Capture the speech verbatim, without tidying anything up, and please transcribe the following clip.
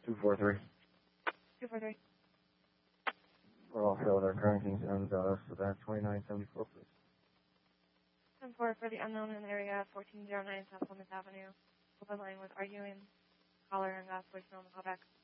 two four three. two four three. We're all filled our currency and uh, so that's twenty-nine seventy-four, please. ten four for the unknown in area fourteen oh nine South Plymouth Avenue. Open line with arguing caller and gas voicemail on the callback.